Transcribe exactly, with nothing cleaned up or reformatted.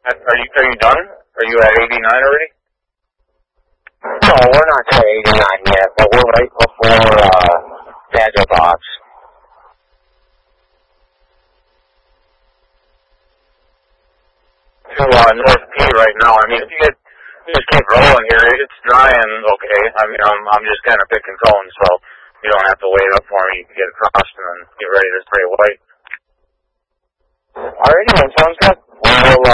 Are you are you done? Are you at eighty-nine already? No, we're not to eighty-nine yet, but we're right before uh, Badger Box. To uh, North P right now. I mean, if you get just keep rolling here, it's drying okay. I mean, I'm I'm just kind of picking cones, so you don't have to wait up for me. You can get across and then get ready to spray white. Alrighty, that sounds good. We'll